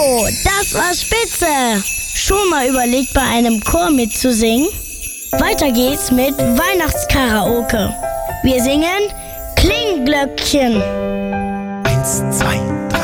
Oh, das war spitze! Schon mal überlegt, bei einem Chor mitzusingen? Weiter geht's mit Weihnachtskaraoke. Wir singen Klingglöckchen. 1, 2, 3.